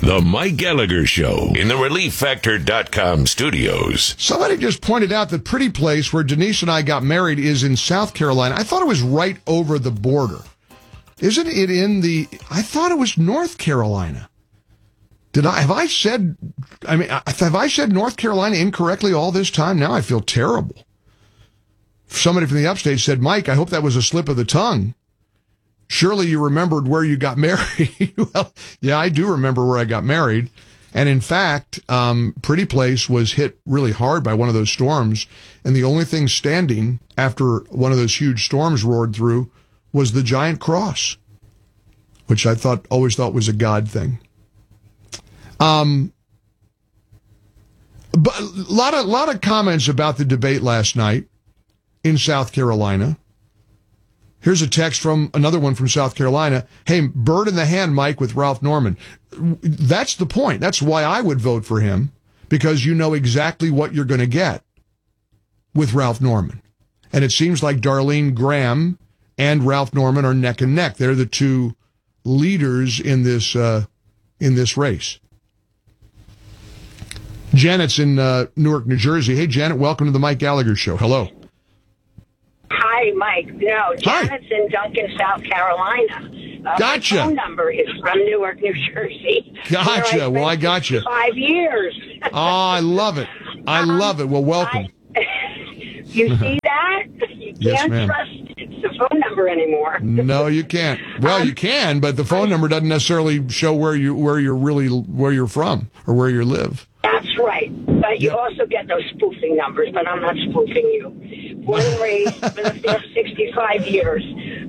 The Mike Gallagher Show in the ReliefFactor.com studios. Somebody just pointed out the pretty place where Denise and I got married is in South Carolina. I thought it was right over the border. Isn't it I thought it was North Carolina. Have I said North Carolina incorrectly all this time? Now I feel terrible. Somebody from the upstate said, Mike, I hope that was a slip of the tongue. Surely you remembered where you got married. Well, yeah, I do remember where I got married. And in fact, Pretty Place was hit really hard by one of those storms. And the only thing standing after one of those huge storms roared through was the giant cross, which I always thought was a God thing. But a lot of comments about the debate last night in South Carolina. Here's a text from another one from South Carolina. Hey, bird in the hand, Mike, with Ralph Norman. That's the point. That's why I would vote for him, because you know exactly what you're going to get with Ralph Norman. And it seems like Darlene Graham and Ralph Norman are neck and neck. They're the two leaders in this race. Janet's in Newark, New Jersey. Hey, Janet, welcome to the Mike Gallagher Show. Hello. Hi, Mike. No, Janet's in Duncan, South Carolina. Gotcha. My phone number is from Newark, New Jersey. Gotcha. Well, I got you. 5 years. Oh, I love it. I love it. Well, welcome. You see that? You can't trust the phone number anymore. No, you can't. Well, you can, but the phone number doesn't necessarily show where you're from or where you live. That's right. But you also get those spoofing numbers, but I'm not spoofing you. Born and raised for the past 65 years.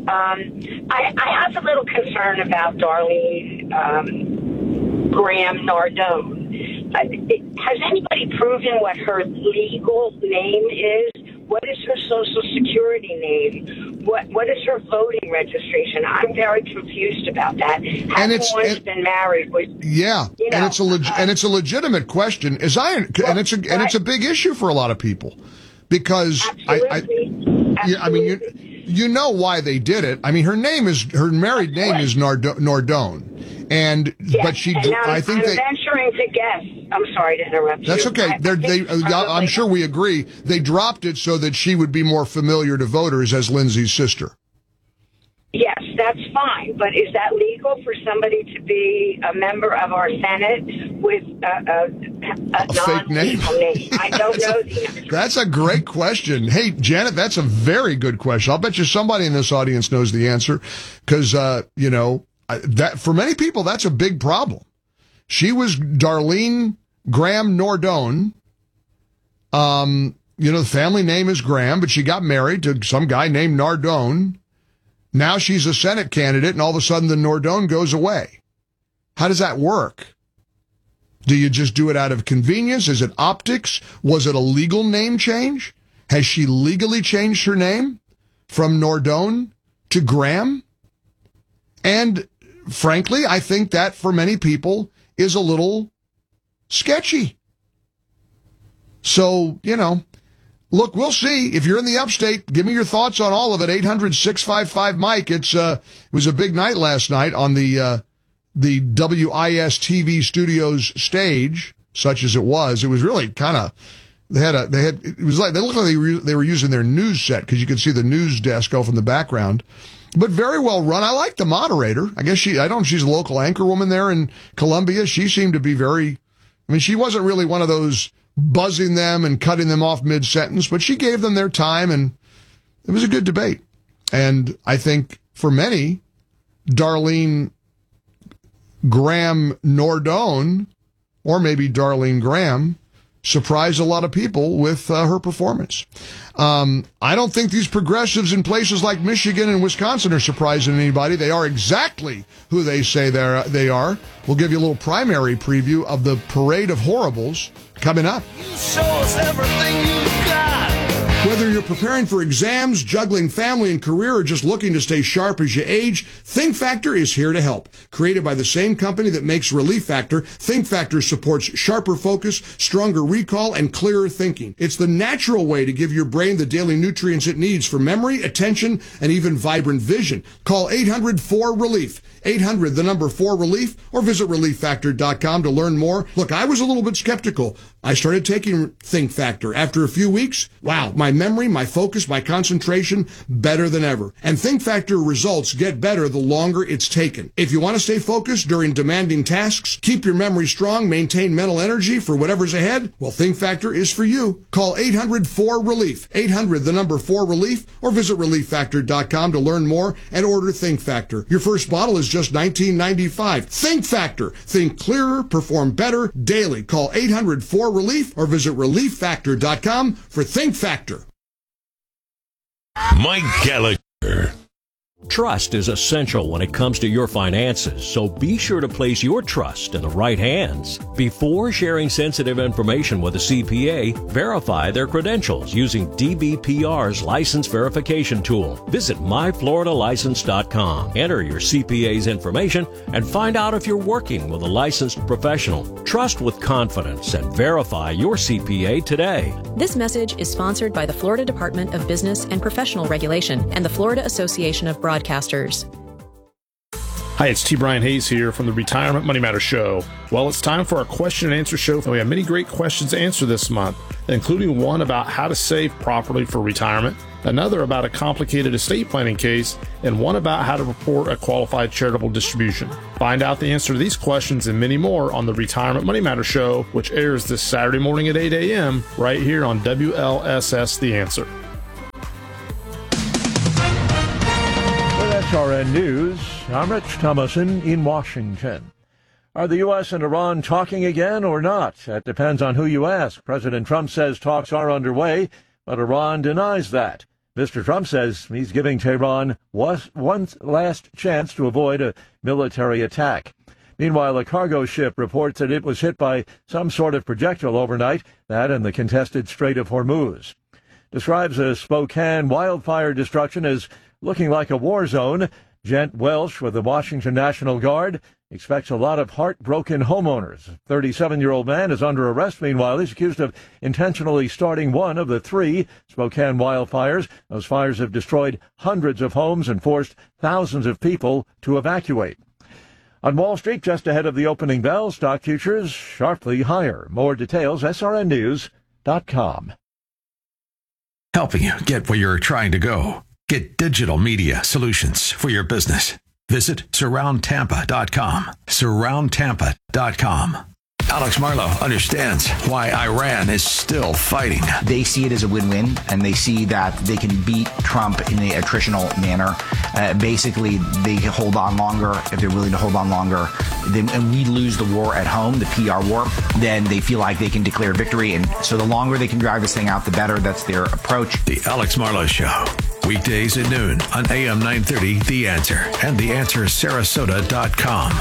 I have a little concern about Darlene Graham Nardone. Has anybody proven what her legal name is? What is her social security name? What is her voting registration? I'm very confused about that. Having once been married, and it's a legitimate question. It's a big issue for a lot of people because you know why they did it. I mean, her married name is Nardone. I'm venturing to guess. I'm sorry to interrupt you. That's okay. I'm sure we agree. They dropped it so that she would be more familiar to voters as Lindsay's sister. Yes, that's fine. But is that legal for somebody to be a member of our Senate with a fake name? I don't know the answer. That's a great question. Hey, Janet, that's a very good question. I'll bet you somebody in this audience knows the answer because, that for many people, that's a big problem. She was Darlene Graham Nardone. The family name is Graham, but she got married to some guy named Nardone. Now she's a Senate candidate, and all of a sudden the Nardone goes away. How does that work? Do you just do it out of convenience? Is it optics? Was it a legal name change? Has she legally changed her name from Nardone to Graham? And frankly, I think that for many people is a little sketchy. So, look, we'll see. If you're in the upstate, give me your thoughts on all of it. 800-655-MIKE. It was a big night last night on the WIS TV studios stage, such as it was. It was really kind of, they looked like they were using their news set because you could see the news desk off in the background. But very well run. I like the moderator. I guess she's a local anchor woman there in Columbia. She seemed to be she wasn't really one of those buzzing them and cutting them off mid-sentence, but she gave them their time, and it was a good debate. And I think for many, Darlene Graham Nardone, or maybe Darlene Graham, surprised a lot of people with her performance. I don't think these progressives in places like Michigan and Wisconsin are surprising anybody. They are exactly who they say they are. We'll give you a little primary preview of the Parade of Horribles coming up. You show us everything you've got. Whether you're preparing for exams, juggling family and career, or just looking to stay sharp as you age, Think Factor is here to help. Created by the same company that makes Relief Factor, Think Factor supports sharper focus, stronger recall, and clearer thinking. It's the natural way to give your brain the daily nutrients it needs for memory, attention, and even vibrant vision. Call 800-4RELIEF. 800, the number 4RELIEF, or visit ReliefFactor.com to learn more. Look, I was a little bit skeptical. I started taking Think Factor. After a few weeks, wow, my memory, my focus, my concentration, better than ever. And Think Factor results get better the longer it's taken. If you want to stay focused during demanding tasks, keep your memory strong, maintain mental energy for whatever's ahead, well, Think Factor is for you. Call 800-4RELIEF. 800, the number 4RELIEF, or visit ReliefFactor.com to learn more and order Think Factor. Your first bottle is just $19.95. Think Factor. Think clearer, perform better daily. Call 800-4RELIEF or visit ReliefFactor.com for Think Factor. Mike Gallagher. Trust is essential when it comes to your finances, so be sure to place your trust in the right hands. Before sharing sensitive information with a CPA, verify their credentials using DBPR's license verification tool. Visit myfloridalicense.com. Enter your CPA's information and find out if you're working with a licensed professional. Trust with confidence and verify your CPA today. This message is sponsored by the Florida Department of Business and Professional Regulation and the Florida Association of Broadcasters. Hi, it's T. Brian Hayes here from the Retirement Money Matter Show. Well, it's time for our question and answer show. We have many great questions to answer this month, including one about how to save properly for retirement, another about a complicated estate planning case, and one about how to report a qualified charitable distribution. Find out the answer to these questions and many more on the Retirement Money Matter Show, which airs this Saturday morning at 8 a.m. right here on WLSS The Answer. SRN News, I'm Rich Thomason in Washington. Are the U.S. and Iran talking again or not? That depends on who you ask. President Trump says talks are underway, but Iran denies that. Mr. Trump says he's giving Tehran one last chance to avoid a military attack. Meanwhile, a cargo ship reports that it was hit by some sort of projectile overnight, that in the contested Strait of Hormuz. Describes a Spokane wildfire destruction as looking like a war zone. Gent Welsh with the Washington National Guard expects a lot of heartbroken homeowners. A 37-year-old man is under arrest. Meanwhile, he's accused of intentionally starting one of the 3 Spokane wildfires. Those fires have destroyed hundreds of homes and forced thousands of people to evacuate. On Wall Street, just ahead of the opening bell, stock futures sharply higher. More details, srnnews.com. Helping you get where you're trying to go. Get digital media solutions for your business. Visit surroundtampa.com. Surroundtampa.com. Alex Marlowe understands why Iran is still fighting. They see it as a win-win, and they see that they can beat Trump in an attritional manner. Basically, they hold on longer. If they're willing to hold on longer, and we lose the war at home, the PR war, then they feel like they can declare victory. And so the longer they can drive this thing out, the better. That's their approach. The Alex Marlowe Show. Weekdays at noon on AM 930, The Answer, and TheAnswerSarasota.com.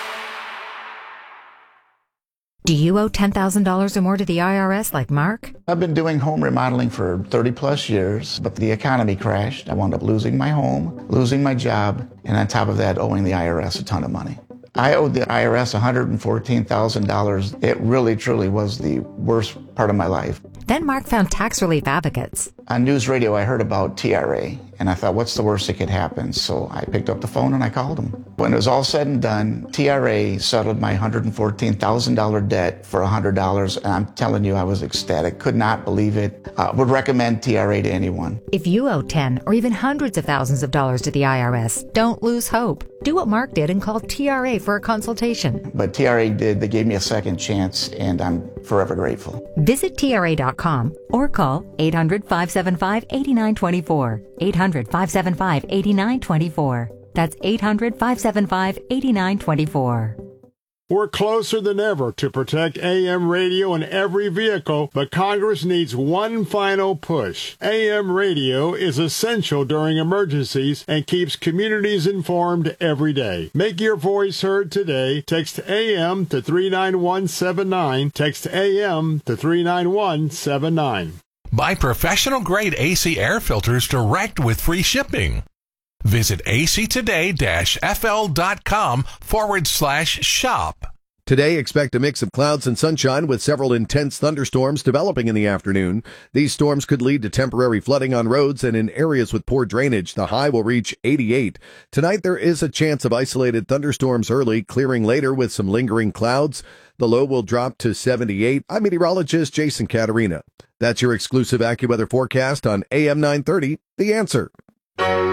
Do you owe $10,000 or more to the IRS like Mark? I've been doing home remodeling for 30 plus years, but the economy crashed. I wound up losing my home, losing my job, and on top of that, owing the IRS a ton of money. I owed the IRS $114,000. It really, truly was the worst part of my life. Then Mark found Tax Relief Advocates. On news radio, I heard about TRA, and I thought, what's the worst that could happen? So I picked up the phone and I called them. When it was all said and done, TRA settled my $114,000 debt for $100, and I'm telling you, I was ecstatic. Could not believe it. Would recommend TRA to anyone. If you owe 10 or even hundreds of thousands of dollars to the IRS, don't lose hope. Do what Mark did and call TRA for a consultation. But TRA did. They gave me a second chance, and I'm forever grateful. Visit TRA.com or call 800-575-8924. 800-575-8924. That's 800-575-8924. We're closer than ever to protect AM radio in every vehicle, but Congress needs one final push. AM radio is essential during emergencies and keeps communities informed every day. Make your voice heard today. Text AM to 39179. Text AM to 39179. Buy professional-grade AC air filters direct with free shipping. Visit actoday-fl.com/shop. Today, expect a mix of clouds and sunshine with several intense thunderstorms developing in the afternoon. These storms could lead to temporary flooding on roads and in areas with poor drainage. The high will reach 88. Tonight, there is a chance of isolated thunderstorms early, clearing later with some lingering clouds. The low will drop to 78. I'm meteorologist Jason Caterina. That's your exclusive AccuWeather forecast on AM 930, The Answer.